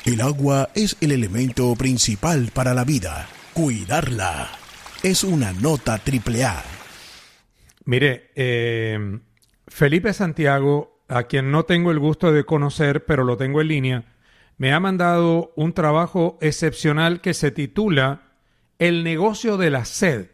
El agua es el elemento principal para la vida. Cuidarla es una nota AAA. Mire, Felipe Santiago, a quien no tengo el gusto de conocer, pero lo tengo en línea, me ha mandado un trabajo excepcional que se titula El negocio de la sed.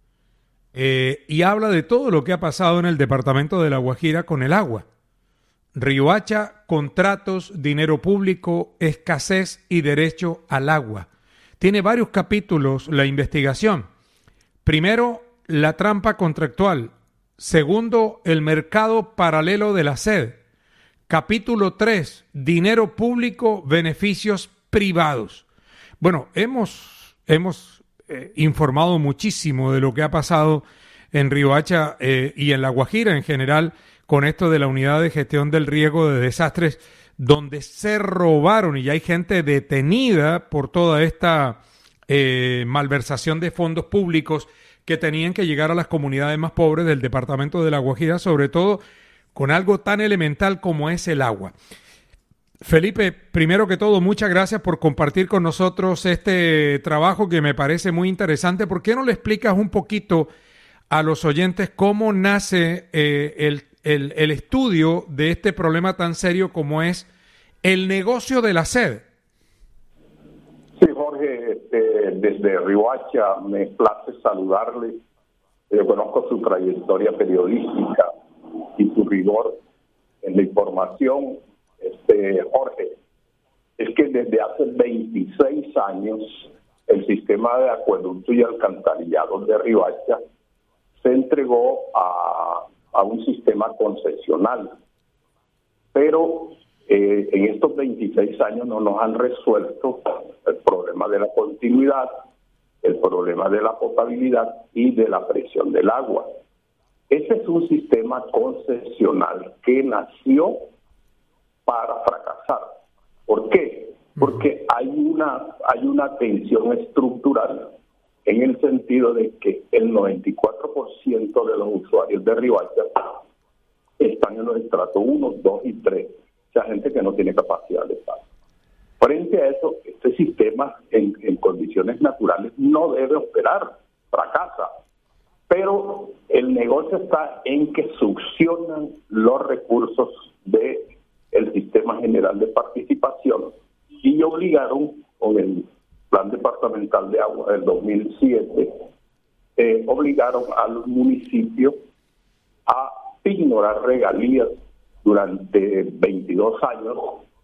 Y habla de todo lo que ha pasado en el departamento de La Guajira con el agua. Riohacha, contratos, dinero público, escasez y derecho al agua. Tiene varios capítulos la investigación. Primero, la trampa contractual. Segundo, el mercado paralelo de la sed. Capítulo 3, dinero público, beneficios privados. Bueno, hemos informado muchísimo de lo que ha pasado en Riohacha y en La Guajira en general con esto de la unidad de gestión del riesgo de desastres, donde se robaron y ya hay gente detenida por toda esta malversación de fondos públicos que tenían que llegar a las comunidades más pobres del departamento de La Guajira, sobre todo con algo tan elemental como es el agua. Felipe, primero que todo, muchas gracias por compartir con nosotros este trabajo que me parece muy interesante. ¿Por qué no le explicas un poquito a los oyentes cómo nace el estudio de este problema tan serio como es el negocio de la sed? Sí, Jorge, desde Riohacha me place saludarle. Yo conozco su trayectoria periodística y su rigor en la información. Jorge, es que desde hace 26 años el sistema de acueducto y alcantarillado de Riohacha se entregó a un sistema concesional, pero en estos 26 años no nos han resuelto el problema de la continuidad, el problema de la potabilidad y de la presión del agua. Ese es un sistema concesional que nació para fracasar. ¿Por qué? Porque hay una tensión estructural en el sentido de que el 94% de los usuarios de Riohacha están en los estratos 1, 2 y 3, o sea, gente que no tiene capacidad de pago. Frente a eso, este sistema en condiciones naturales no debe operar, fracasa. Pero el negocio está en que succionan los recursos del Sistema General de Participación y obligaron, con el Plan Departamental de Agua del 2007, obligaron a los municipios a ignorar regalías durante 22 años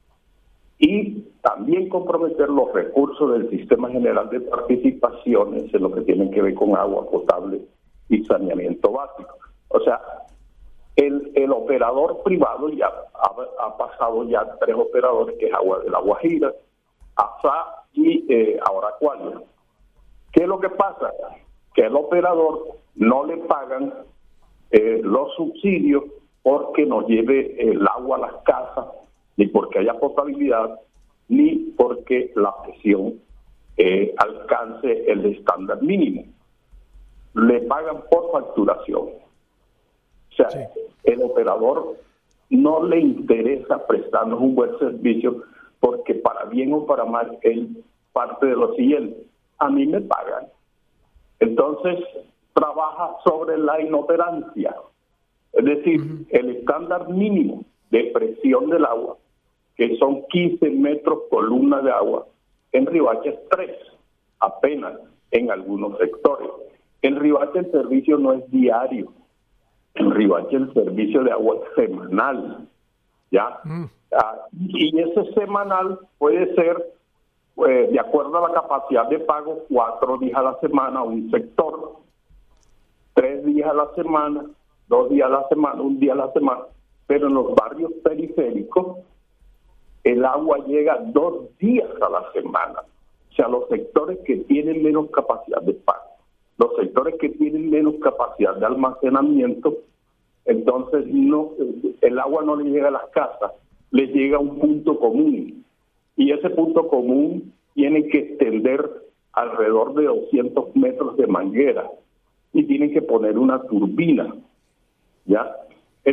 y también comprometer los recursos del Sistema General de Participaciones en lo que tiene que ver con agua potable y saneamiento básico. O sea, el operador privado ya ha pasado ya 3 operadores, que es Agua de La Guajira, ASA y ahora Acuario. ¿Qué es lo que pasa? Que el operador no le pagan los subsidios porque no lleve el agua a las casas, ni porque haya potabilidad, ni porque la presión alcance el estándar mínimo. Le pagan por facturación. O sea, sí, el operador no le interesa prestarnos un buen servicio porque para bien o para mal, él parte de lo siguiente: a mí me pagan. Entonces, trabaja sobre la inoperancia. Es decir, el estándar mínimo de presión del agua, que son 15 metros columna de agua, en Riohacha es 3, apenas en algunos sectores. En Riohacha el servicio no es diario. En Riohacha el servicio de agua es semanal, ¿ya? Y ese semanal puede ser, de acuerdo a la capacidad de pago, 4 días a la semana un sector, 3 días a la semana, 2 días a la semana, 1 día a la semana. Pero en los barrios periféricos el agua llega 2 días a la semana. O sea, los sectores que tienen menos capacidad de pago, los sectores que tienen menos capacidad de almacenamiento, entonces el agua no le llega a las casas, le llega a un punto común. Y ese punto común tiene que extender alrededor de 200 metros de manguera y tienen que poner una turbina, ¿ya?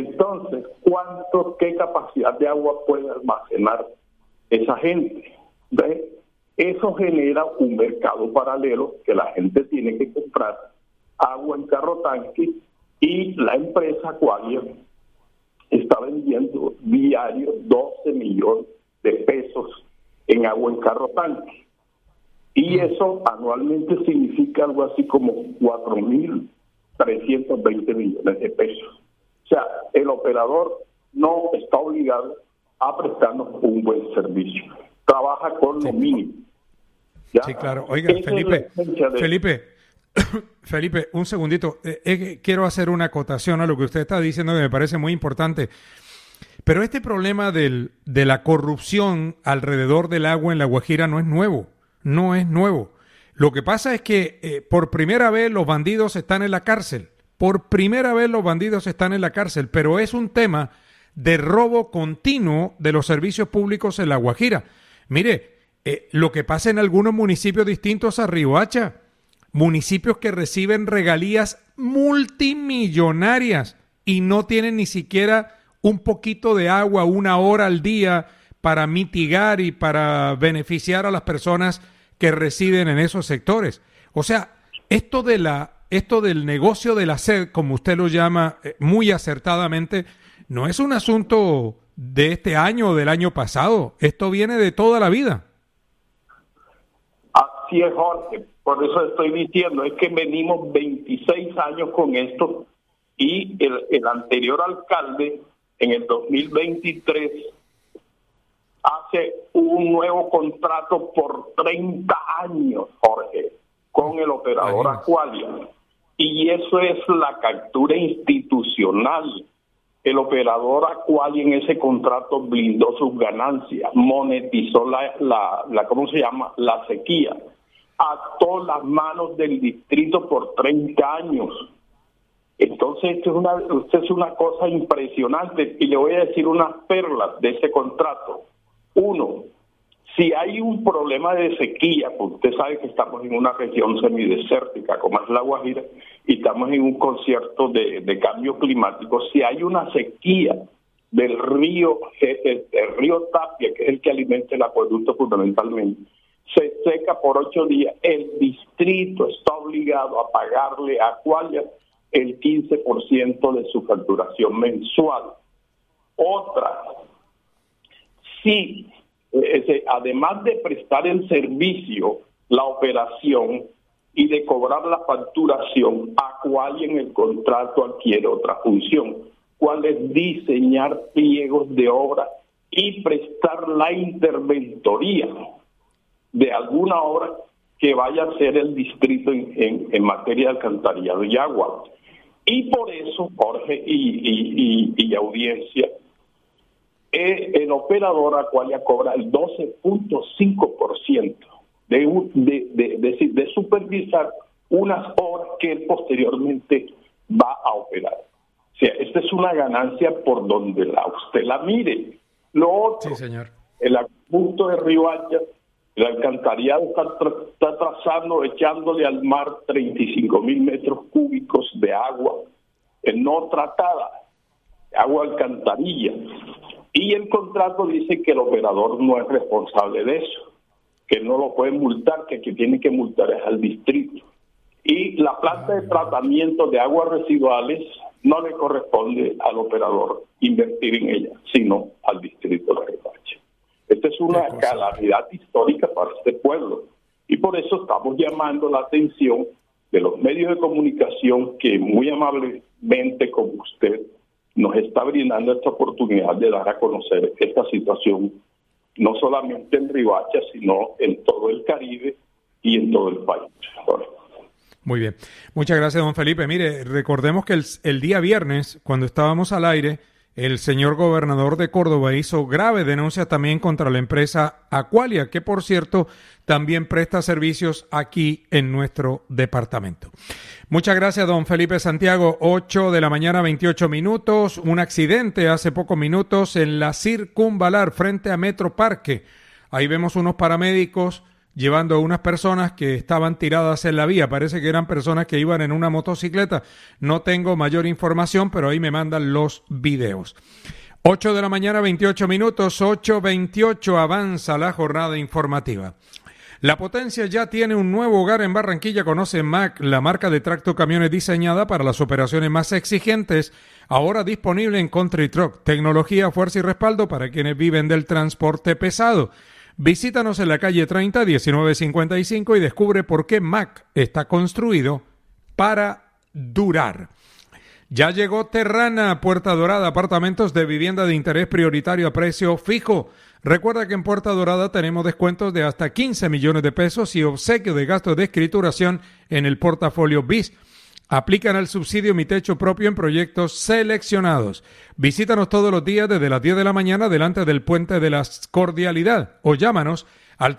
Entonces, ¿qué capacidad de agua puede almacenar esa gente? ¿Ve? Eso genera un mercado paralelo que la gente tiene que comprar agua en carro tanque y la empresa Aqualia está vendiendo diario 12 millones de pesos en agua en carro tanque. Y eso anualmente significa algo así como 4.320 millones de pesos. O sea, el operador no está obligado a prestarnos un buen servicio. Trabaja con lo mínimo. ¿Ya? Sí, claro. Oiga, Felipe, un segundito. Quiero hacer una acotación a lo que usted está diciendo que me parece muy importante. Pero este problema de la corrupción alrededor del agua en La Guajira no es nuevo. No es nuevo. Lo que pasa es que por primera vez los bandidos están en la cárcel. Por primera vez los bandidos están en la cárcel. Pero es un tema de robo continuo de los servicios públicos en La Guajira. Mire, lo que pasa en algunos municipios distintos a Riohacha, municipios que reciben regalías multimillonarias y no tienen ni siquiera un poquito de agua 1 hora al día para mitigar y para beneficiar a las personas que residen en esos sectores. O sea, esto del negocio de la sed, como usted lo llama muy acertadamente, no es un asunto de este año o del año pasado. Esto viene de toda la vida. Así es, Jorge. Por eso estoy diciendo, es que venimos 26 años con esto y el anterior alcalde en el 2023 hace un nuevo contrato por 30 años, Jorge, con el operador Aqualia. Y eso es la captura institucional. El operador Aqualia en ese contrato blindó sus ganancias, monetizó ¿cómo se llama? La sequía. Ató las manos del distrito por 30 años. Entonces, esto es una cosa impresionante. Y le voy a decir unas perlas de ese contrato. Uno, si hay un problema de sequía, porque usted sabe que estamos en una región semidesértica como es La Guajira y estamos en un concierto de cambio climático, si hay una sequía del río, el río Tapia, que es el que alimenta el acueducto fundamentalmente, se seca por 8 días, el distrito está obligado a pagarle a Aqualia el 15% de su facturación mensual. Otra, sí, además de prestar el servicio, la operación y de cobrar la facturación, Aqualia en el contrato adquiere otra función, cuál es diseñar pliegos de obra y prestar la interventoría de alguna obra que vaya a hacer el distrito en materia de alcantarillado y agua. Y por eso, Jorge y audiencia, el operador Aqualia cobra el 12.5% de supervisar unas obras que él posteriormente va a operar. O sea, esta es una ganancia por donde usted la mire. Lo otro, sí, señor. El acueducto de Riohacha, el alcantarillado está trazando, echándole al mar 35,000 metros cúbicos de agua no tratada, agua alcantarilla. Y el contrato dice que el operador no es responsable de eso, que no lo pueden multar, que quien tiene que multar es al distrito. Y la planta de tratamiento de aguas residuales no le corresponde al operador invertir en ella, sino al distrito de Riohacha. Esta es una calamidad histórica para este pueblo y por eso estamos llamando la atención de los medios de comunicación que muy amablemente como usted nos está brindando esta oportunidad de dar a conocer esta situación, no solamente en Riohacha, sino en todo el Caribe y en todo el país. Muy bien. Muchas gracias, don Felipe. Mire, recordemos que el día viernes, cuando estábamos al aire, el señor gobernador de Córdoba hizo grave denuncia también contra la empresa Aqualia, que por cierto también presta servicios aquí en nuestro departamento. Muchas gracias, don Felipe Santiago. 8 de la mañana, 28 minutos. Un accidente hace pocos minutos en la Circunvalar frente a Metro Parque. Ahí vemos unos paramédicos llevando a unas personas que estaban tiradas en la vía. Parece que eran personas que iban en una motocicleta. No tengo mayor información, pero ahí me mandan los videos. 8 de la mañana, 28 minutos, 8:28, avanza la jornada informativa. La Potencia ya tiene un nuevo hogar en Barranquilla. Conoce MAC, la marca de tractocamiones diseñada para las operaciones más exigentes, ahora disponible en Country Truck. Tecnología, fuerza y respaldo para quienes viven del transporte pesado. Visítanos en la calle 30, 1955 y descubre por qué MAC está construido para durar. Ya llegó Terrana, Puerta Dorada, apartamentos de vivienda de interés prioritario a precio fijo. Recuerda que en Puerta Dorada tenemos descuentos de hasta 15 millones de pesos y obsequio de gastos de escrituración en el portafolio BIS. Aplican el subsidio Mi Techo Propio en proyectos seleccionados. Visítanos todos los días desde las 10 de la mañana delante del Puente de la Cordialidad o llámanos al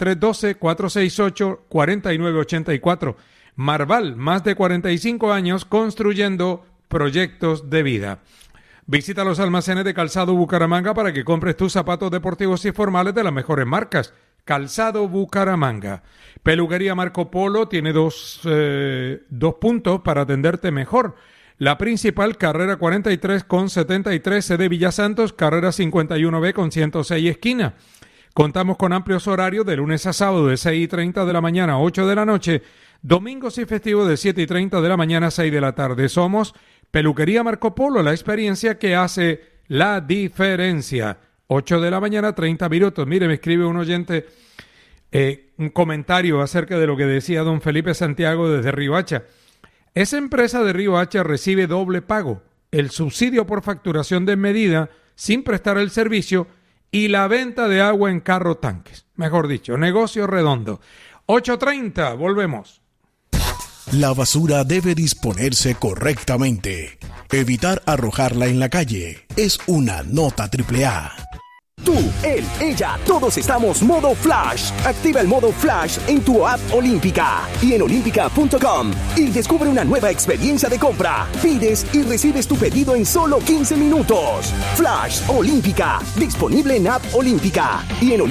312-468-4984. Marval, más de 45 años construyendo proyectos de vida. Visita los almacenes de Calzado Bucaramanga para que compres tus zapatos deportivos y formales de las mejores marcas. Calzado Bucaramanga. Peluquería Marco Polo tiene dos puntos para atenderte mejor. La principal, carrera 43 con 73, sede Villa Santos, carrera 51B con 106 esquina. Contamos con amplios horarios de lunes a sábado de 6:30 de la mañana a 8 de la noche, domingos y festivos de 7:30 de la mañana a 6 de la tarde. Somos Peluquería Marco Polo, la experiencia que hace la diferencia. 8 de la mañana, 30 minutos. Mire, me escribe un oyente un comentario acerca de lo que decía don Felipe Santiago desde Riohacha. Esa empresa de Riohacha recibe doble pago, el subsidio por facturación desmedida sin prestar el servicio y la venta de agua en carro tanques. Mejor dicho, negocio redondo. 8:30, volvemos. La basura debe disponerse correctamente. Evitar arrojarla en la calle es una nota AAA. Tú, él, ella, todos estamos modo Flash. Activa el modo Flash en tu app Olímpica y en olímpica.com y descubre una nueva experiencia de compra. Pides y recibes tu pedido en solo 15 minutos. Flash Olímpica, disponible en app Olímpica y en